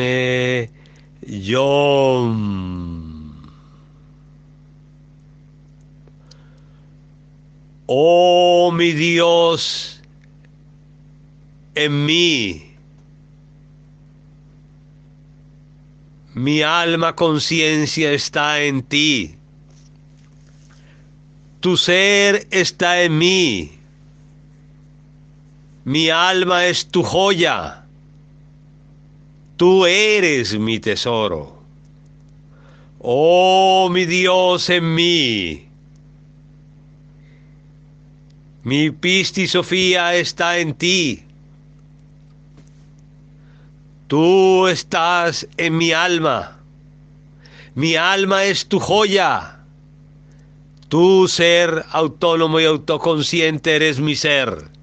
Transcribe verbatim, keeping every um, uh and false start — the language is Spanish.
Eh, yo, oh mi Dios, en mí, mi alma conciencia está en ti, tu ser está en mí, mi alma es tu joya, tú eres mi tesoro. Oh mi Dios en mí, mi Pisti Sofía está en ti. Tú estás en mi alma. Mi alma es tu joya. Tu ser autónomo y autoconsciente eres mi ser.